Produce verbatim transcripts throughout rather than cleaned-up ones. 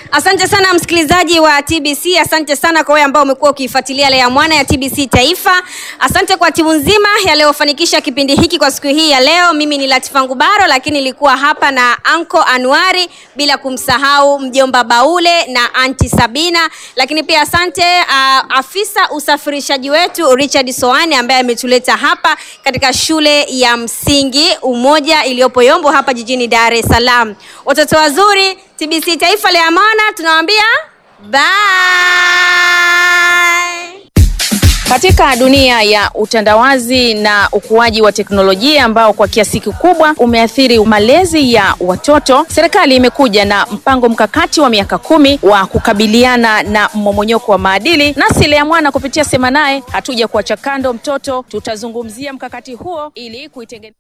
Asante sana msikilizaji wa T B C, asante sana kwa wewe ambao umekuwa ukifuatilia Lea Mwana ya T B C Taifa. Asante kwa timu nzima yaliyofanikisha kipindi hiki kwa siku hii ya leo. Mimi ni Latifa Ngubaro, lakini nilikuwa hapa na Anko Anuari, bila kumsahau mjomba Baule na Aunti Sabina. Lakini pia asante uh, afisa usafirishaji wetu Richard Soani ambaye ametuleta hapa katika shule ya msingi Umoja iliyopo Yombo hapa jijini Dar es Salaam. Watoto wazuri, T B C Taifa Lea Mwana tunawaambia bye. Katika dunia ya utandawazi na ukuaji wa teknolojia ambao kwa kiasi kikubwa umeathiri malezi ya watoto, serikali imekuja na mpango mkakati wa miaka kumi wa kukabiliana na mmomonyoko wa maadili. Nasi Lea Mwana kupitia Sema Naye hatuja kuacha kando mtoto, tutazungumzia mkakati huo ili kuitengeneza.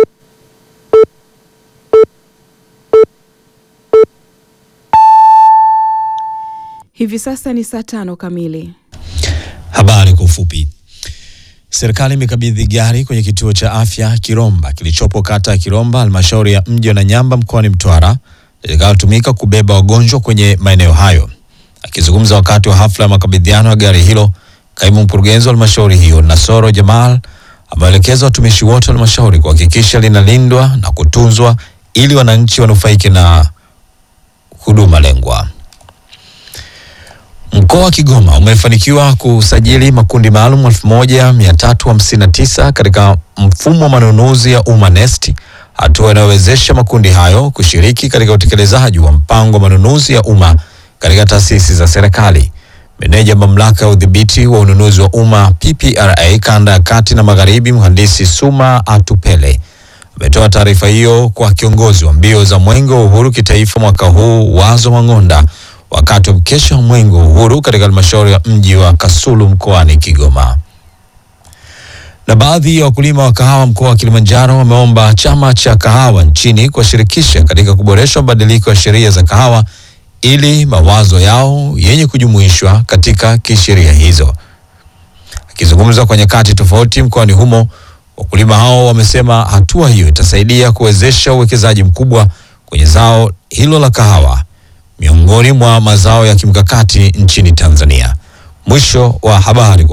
Hivi sasa ni saa tano kamili. Habari kwa ufupi. Serikali imekabidhi gari kwenye kituo cha afya Kiromba kilichopo kata ya Kiromba, halmashauri ya mji wa Nanyamba mkoani Mtwara, litakalotumika kubeba wagonjwa kwenye maeneo hayo. Akizungumza wakati wa hafla ya makabidhiano ya gari hilo, kaimu mkurugenzi wa halmashauri hiyo Nasoro Jamal ameelekeza watumishi wote wa halmashauri kuhakikisha linalindwa na kutunzwa ili wananchi wanufaike na huduma lengwa. Mkoa wa Kigoma umefanikiwa kusajili makundi maalum elfu moja mia tatu hamsini na tisa katika mfumo wa manunuzi ya Umma Nest, hatua inayowezesha makundi hayo kushiriki katika utekelezaji wa mpango wa manunuzi ya umma katika taasisi za serikali. Meneja mamlaka ya udhibiti wa ununuzi wa umma P P R A kanda ya kati na magharibi, mhandisi Suma Atupele, ametoa taarifa hiyo kwa kiongozi wa mbio za Mwenge wa Uhuru kitaifa mwaka huu Wazo Mang'onda wakati wa mkesha wa Mwenge wa Uhuru katika halmashauri ya mji wa Kasulu mkoani Kigoma. Na baadhi ya wakulima wa kahawa mkoa wa Kilimanjaro wameomba chama cha kahawa nchini kuwashirikisha katika kuboresha mabadiliko ya sheria za kahawa ili mawazo yao yenye kujumuishwa katika kisheria hizo. Akizungumza kwa nyakati tofauti mkoani humo, wakulima hao wamesema hatua hiyo itasaidia kuwezesha uwekezaji mkubwa kwenye zao hilo la kahawa, miongoni mwa mazao ya kimkakati nchini Tanzania. Mwisho wa habari.